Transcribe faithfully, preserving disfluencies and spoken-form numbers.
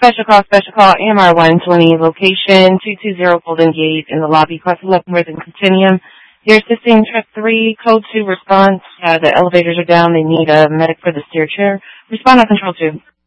Special call, special call, A M R one twenty, location two two zero Golden Gate in the lobby, class eleven Northern Continuum. You're assisting truck three, code two response. Uh, the elevators are down. They need a medic for the steer chair. Respond on control two.